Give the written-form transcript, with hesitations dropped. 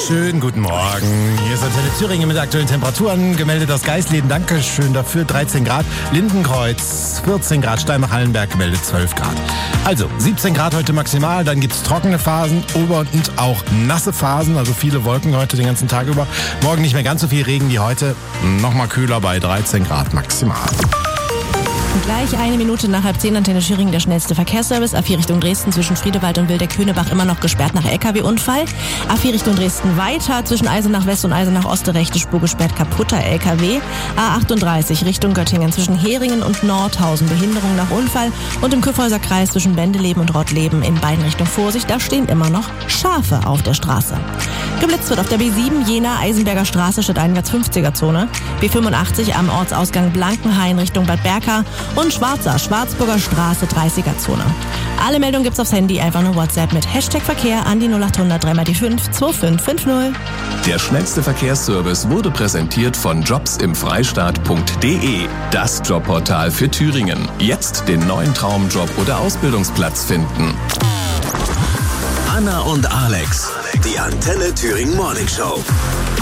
Schönen guten Morgen. Hier ist Antenne Thüringen mit aktuellen Temperaturen. Gemeldet aus Geisleden, danke schön dafür, 13 Grad. Lindenkreuz, 14 Grad. Steinbach-Hallenberg gemeldet 12 Grad. Also 17 Grad heute maximal, dann gibt's trockene Phasen, und auch nasse Phasen, also viele Wolken heute den ganzen Tag über. Morgen nicht mehr ganz so viel Regen wie heute, nochmal kühler bei 13 Grad maximal. Gleich 1 Minute nach 9:30 Antenne Thüringen, der schnellste Verkehrsservice. A4 Richtung Dresden zwischen Friedewald und Wildeck-Hönebach immer noch gesperrt nach LKW-Unfall. A4 Richtung Dresden weiter zwischen Eisenach West und Eisenach Ost, rechte Spur gesperrt, kaputter LKW. A38 Richtung Göttingen zwischen Heringen und Nordhausen, Behinderung nach Unfall. Und im Kyffhäuser Kreis zwischen Bendeleben und Rottleben in beiden Richtungen Vorsicht, da stehen immer noch Schafe auf der Straße. Geblitzt wird auf der B7 Jena Eisenberger Straße statt einwärts 50er-Zone. B85 am Ortsausgang Blankenhain Richtung Bad Berka und Schwarzburger Straße 30er-Zone. Alle Meldungen gibt's aufs Handy, einfach nur WhatsApp mit Verkehr an die 0800 3x5 2550. Der schnellste Verkehrsservice wurde präsentiert von jobsimfreistaat.de, das Jobportal für Thüringen. Jetzt den neuen Traumjob oder Ausbildungsplatz finden. Anna und Alex, die Antenne Thüringen Morning Show.